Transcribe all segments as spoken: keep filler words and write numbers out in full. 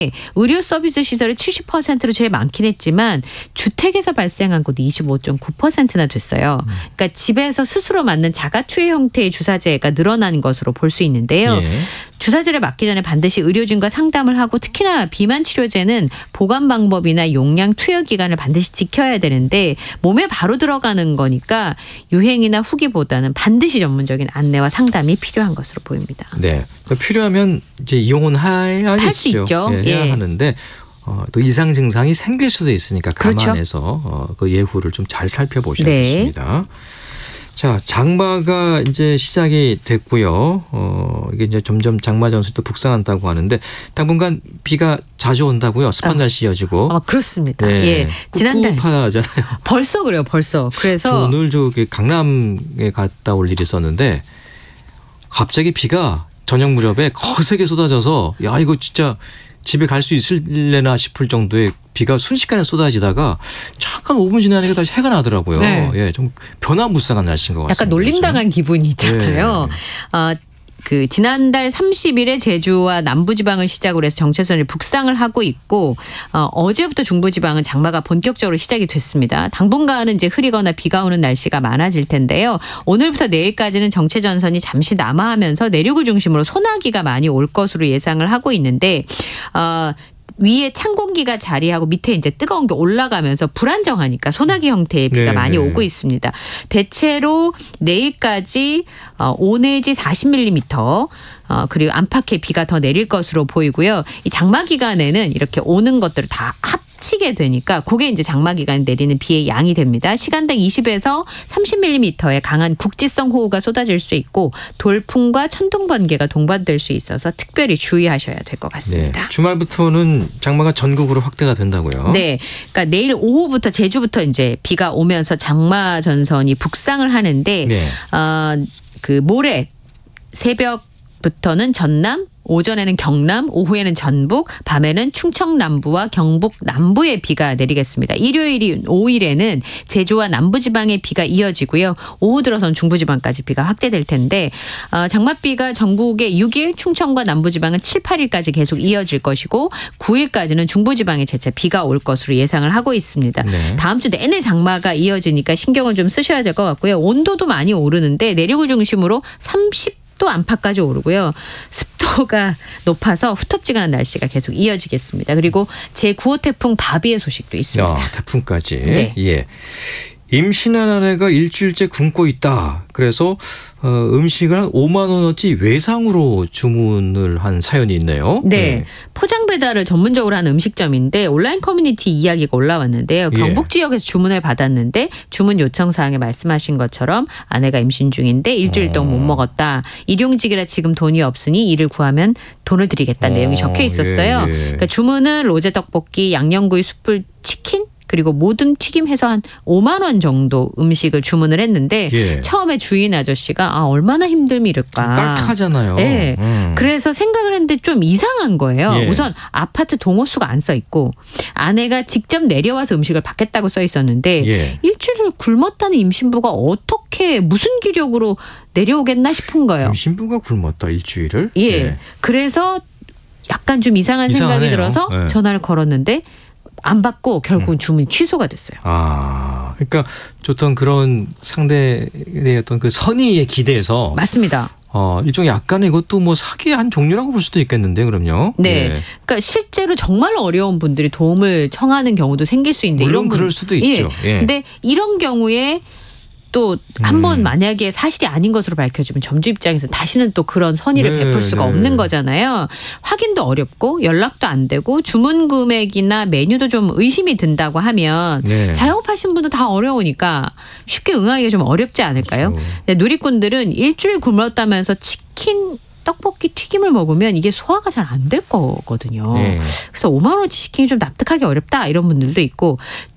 의료 서비스 시설이 칠십 퍼센트로 제일 많긴 했지만 주택에서 발생한 곳이 이십오 점 구 퍼센트나 됐어요. 그러니까 집에서 스스로 맞는 자가투여 형태의 주사제가 늘어난 것으로 볼 수 있는데요. 예. 주사제를 맞기 전에 반드시 의료진과 상담을 하고 특히나 비만 치료제는 보관 방법이나 용량 투여 기간을 반드시 지켜야 되는데 몸에 바로 들어가는 거니까 유행이나 후기보다는 반드시 전문적인 안내와 상담이 필요한 것으로 보입니다. 네, 그러니까 필요하면 이제 이용은 해야겠죠. 할 수 있죠. 예, 해야 예. 하는데 어, 또 이상 증상이 생길 수도 있으니까 감안해서 그렇죠. 어, 그 예후를 좀 잘 살펴보셔야겠습니다. 네. 자, 장마가 이제 시작이 됐고요. 어, 이게 이제 점점 장마 전선이 또 북상한다고 하는데 당분간 비가 자주 온다고요. 습한 어. 날씨 이어지고. 아, 그렇습니다. 네. 예, 지난달 꿉꿉하잖아요. 벌써 그래요. 벌써. 저 그래서 오늘 저기 강남에 갔다 올 일이 있었는데 갑자기 비가 저녁 무렵에 거세게 쏟아져서 야 이거 진짜 집에 갈 수 있을래나 싶을 정도의 비가 순식간에 쏟아지다가 잠깐 오 분 지나니까 다시 해가 나더라고요. 네. 예, 좀 변화무쌍한 날씨인 것 같습니다. 약간 놀림당한 기분이 있잖아요. 네. 어, 그 지난달 삼십 일에 제주와 남부지방을 시작으로 해서 정체선이 북상을 하고 있고 어, 어제부터 중부지방은 장마가 본격적으로 시작이 됐습니다. 당분간은 이제 흐리거나 비가 오는 날씨가 많아질 텐데요. 오늘부터 내일까지는 정체전선이 잠시 남하하면서 내륙을 중심으로 소나기가 많이 올 것으로 예상을 하고 있는데 어, 위에 찬 공기가 자리하고 밑에 이제 뜨거운 게 올라가면서 불안정하니까 소나기 형태의 비가 네, 많이 네. 오고 있습니다. 대체로 내일까지 오 내지 사십 밀리미터 어, 그리고 안팎의 비가 더 내릴 것으로 보이고요. 이 장마 기간에는 이렇게 오는 것들을 다 합치게 되니까 그게 이제 장마 기간에 내리는 비의 양이 됩니다. 시간당 이십에서 삼십 밀리미터의 강한 국지성 호우가 쏟아질 수 있고 돌풍과 천둥 번개가 동반될 수 있어서 특별히 주의하셔야 될 것 같습니다. 네. 주말부터는 장마가 전국으로 확대가 된다고요. 네, 그러니까 내일 오후부터 제주부터 이제 비가 오면서 장마 전선이 북상을 하는데 네. 어, 그 모레 새벽부터는 전남, 오전에는 경남, 오후에는 전북, 밤에는 충청 남부와 경북 남부에 비가 내리겠습니다. 일요일이 오 일에는 제주와 남부지방에 비가 이어지고요. 오후 들어서는 중부지방까지 비가 확대될 텐데 어, 장맛비가 전국에 육 일, 충청과 남부지방은 칠, 팔 일까지 계속 이어질 것이고 구 일까지는 중부지방에 재차 비가 올 것으로 예상을 하고 있습니다. 네. 다음 주 내내 장마가 이어지니까 신경을 좀 쓰셔야 될 것 같고요. 온도도 많이 오르는데 내륙을 중심으로 삼십 도 안팎까지 오르고요. 습도가 높아서 후텁지근한 날씨가 계속 이어지겠습니다. 그리고 제구 호 태풍 바비의 소식도 있습니다. 야, 태풍까지. 네. 예. 임신한 아내가 일주일째 굶고 있다. 그래서 어, 음식을 한 오만 원어치 외상으로 주문을 한 사연이 있네요. 네. 네. 포장 배달을 전문적으로 하는 음식점인데 온라인 커뮤니티 이야기가 올라왔는데요. 예. 경북 지역에서 주문을 받았는데 주문 요청 사항에 말씀하신 것처럼 아내가 임신 중인데 일주일 동안 못 먹었다. 일용직이라 지금 돈이 없으니 이를 구하면 돈을 드리겠다는 어, 내용이 적혀 있었어요. 예, 예. 그러니까 주문은 로제 떡볶이, 양념구이, 숯불, 치킨 그리고 모듬 튀김 해서 한 오만 원 정도 음식을 주문을 했는데 예. 처음에 주인 아저씨가 아 얼마나 힘듦이를까. 깔끔하잖아요. 네. 음. 그래서 생각을 했는데 좀 이상한 거예요. 예. 우선 아파트 동호수가 안 써 있고 아내가 직접 내려와서 음식을 받겠다고 써 있었는데 예. 일주일을 굶었다는 임신부가 어떻게 무슨 기력으로 내려오겠나 싶은 거예요. 임신부가 굶었다 일주일을. 예. 예. 그래서 약간 좀 이상한 이상하네요. 생각이 들어서 예. 전화를 걸었는데 안 받고 결국은 주문이 취소가 됐어요. 아, 그러니까 좋던 그런 상대의 어떤 그 선의에 기대서 맞습니다. 어, 일종의 약간의 이것도 뭐 사기의 한 종류라고 볼 수도 있겠는데 그럼요. 네. 예. 그러니까 실제로 정말 어려운 분들이 도움을 청하는 경우도 생길 수 있는데 물론 이런 분- 그럴 수도 있죠. 예. 근데 이런 경우에 또 한 번 음. 만약에 사실이 아닌 것으로 밝혀지면 점주 입장에서 다시는 또 그런 선의를 네, 베풀 수가 네. 없는 거잖아요. 확인도 어렵고 연락도 안 되고 주문 금액이나 메뉴도 좀 의심이 든다고 하면 네. 자영업하신 분도 다 어려우니까 쉽게 응하기가 좀 어렵지 않을까요? 그렇죠. 근데 누리꾼들은 일주일 굶었다면서 치킨 떡볶이 튀김을 먹으면 이게 소화가 잘 안 될 거거든요. 네. 그래서 오만 원어치 시키기 좀 납득하기 어렵다 이런 분들도 있고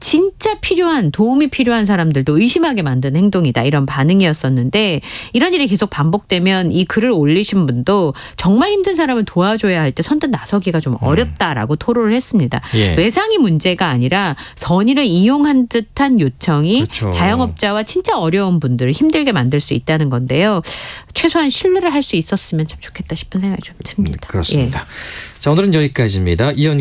진짜 필요한 도움이 필요한 사람들도 의심하게 만드는 행동이다 이런 반응이었었는데 이런 일이 계속 반복되면 이 글을 올리신 분도 정말 힘든 사람을 도와줘야 할 때 선뜻 나서기가 좀 어렵다라고 토로를 했습니다. 예. 외상이 문제가 아니라 선의를 이용한 듯한 요청이 그렇죠. 자영업자와 진짜 어려운 분들을 힘들게 만들 수 있다는 건데요. 최소한 신뢰를 할 수 있었으면 참 좋겠다 싶은 생각이 좀 듭니다. 그렇습니다. 예. 자, 오늘은 여기까지입니다. 이현경